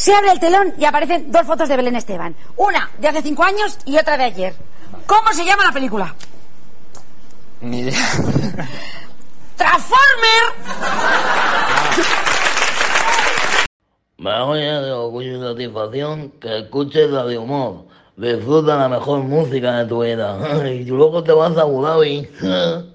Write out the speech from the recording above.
Se abre el telón y aparecen dos fotos de Belén Esteban. Una de hace 5 años y otra de ayer. ¿Cómo se llama la película? Ni idea. ¡Transformer! Me voy de orgullo y satisfacción que escuches la de humor. Disfruta la mejor música de tu vida. Y luego te vas a Abu Dhabi.